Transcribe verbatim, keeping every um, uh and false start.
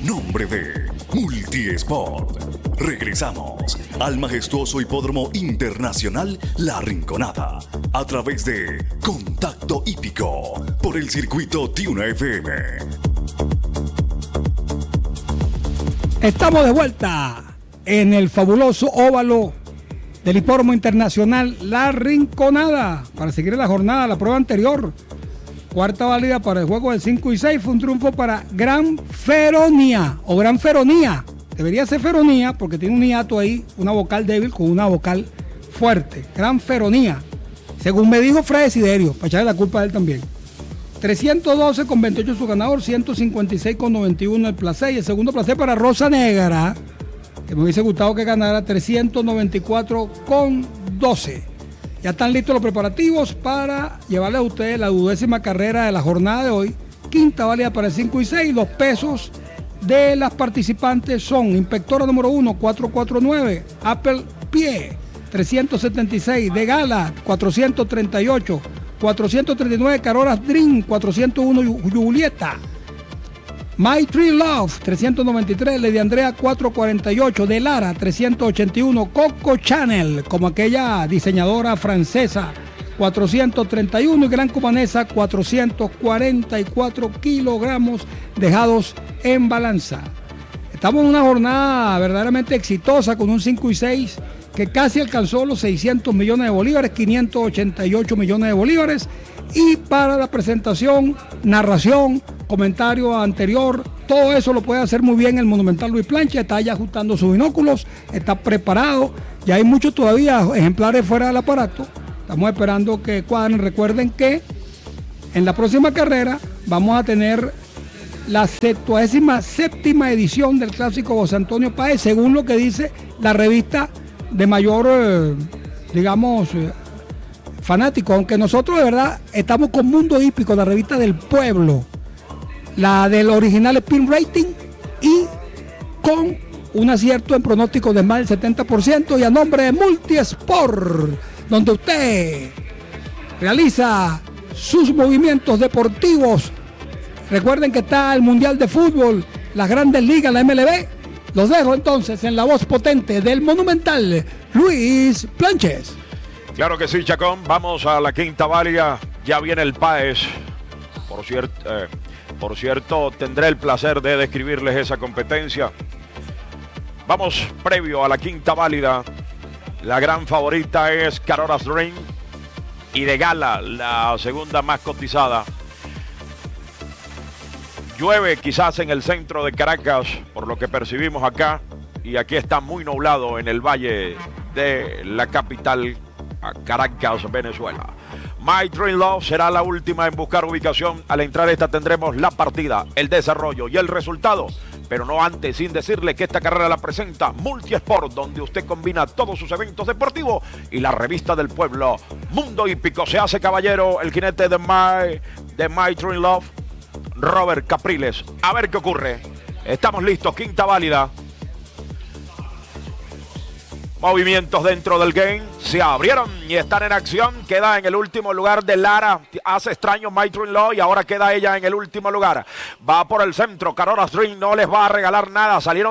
nombre de Multiesport. Regresamos al majestuoso Hipódromo Internacional La Rinconada a través de Contacto Hípico por el circuito Tiuna F M. Estamos de vuelta en el fabuloso óvalo del Hipódromo Internacional La Rinconada para seguir la jornada, la prueba anterior. Cuarta válida para el juego del cinco y seis. Fue un triunfo para Gran Feronia o Gran Feronía. Debería ser Feronía porque tiene un hiato ahí, una vocal débil con una vocal fuerte. Gran Feronía. Según me dijo Fred Desiderio, para echarle la culpa a él también. trescientos doce con veintiocho su ganador, ciento cincuenta y seis con noventa y uno el placer. Y el segundo placer para Rosa Negra, que me hubiese gustado que ganara trescientos noventa y cuatro con doce. Ya están listos los preparativos para llevarle a ustedes la duodécima carrera de la jornada de hoy. Quinta válida para el cinco y seis. Los pesos de las participantes son: Inspectora número uno, cuatrocientos cuarenta y nueve. Apple Pie, trescientos setenta y seis. De Gala, cuatrocientos treinta y ocho. cuatrocientos treinta y nueve. Carolas Dream, cuatrocientos uno. Julieta. My Tree Love, trescientos noventa y tres. Lady Andrea, cuatrocientos cuarenta y ocho. De Lara, trescientos ochenta y uno. Coco Chanel, como aquella diseñadora francesa, cuatrocientos treinta y uno. Y Gran Cubanesa, cuatrocientos cuarenta y cuatro kilogramos dejados en balanza. Estamos en una jornada verdaderamente exitosa con un cinco y seis que casi alcanzó los seiscientos millones de bolívares, quinientos ochenta y ocho millones de bolívares. Y para la presentación, narración, comentario anterior, todo eso lo puede hacer muy bien el Monumental Luis Plancha. Está ya ajustando sus binóculos, está preparado. Ya hay muchos todavía ejemplares fuera del aparato. Estamos esperando que cuadren. Recuerden que en la próxima carrera vamos a tener la septuagésima séptima edición del Clásico José Antonio Páez, según lo que dice la revista de mayor, eh, digamos, eh, fanático, aunque nosotros de verdad estamos con Mundo Hípico, la revista del pueblo, la del original Spin Rating, y con un acierto en pronóstico de más del setenta por ciento, y a nombre de Multiesport, donde usted realiza sus movimientos deportivos. Recuerden que está el Mundial de Fútbol, las Grandes Ligas, la M L B. Los dejo entonces en la voz potente del Monumental Luis Planches. Claro que sí, Chacón. Vamos a la quinta válida. Ya viene el Páez. Por cierto, eh, por cierto, tendré el placer de describirles esa competencia. Vamos previo a la quinta válida. La gran favorita es Carolas Dream. Y De Gala, la segunda más cotizada. Llueve quizás en el centro de Caracas, por lo que percibimos acá. Y aquí está muy nublado en el valle de la capital, Caracas, Venezuela. My Dream Love será la última en buscar ubicación. Al entrar esta tendremos la partida, el desarrollo y el resultado. Pero no antes sin decirle que esta carrera la presenta Multiesport, donde usted combina todos sus eventos deportivos, y la revista del pueblo, Mundo Hípico. Se hace caballero el jinete de My, de My Dream Love, Robert Capriles. A ver qué ocurre. Estamos listos, quinta válida. Movimientos dentro del game, se abrieron y están en acción. Queda en el último lugar de Lara, hace extraño My Dream Love, y ahora queda ella en el último lugar. Va por el centro, Carolas Dream no les va a regalar nada, salieron